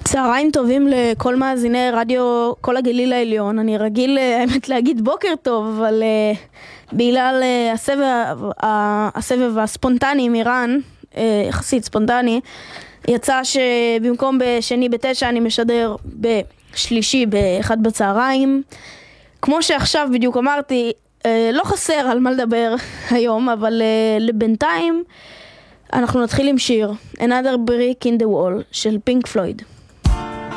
צהריים טובים לכל מאזיני רדיו כל הגליל העליון. אני רגיל האמת להגיד בוקר טוב, אבל בגלל הסבב הספונטני עם איראן, יחסית ספונטני, יצא שבמקום בשני ב9 אני משדר בשלישי ב1 בצהריים. כמו שעכשיו בדיוק אמרתי, לא חסר על מה לדבר היום, אבל לבינתיים אנחנו נתחיל עם שיר Another Brick in the Wall של פינק פלויד.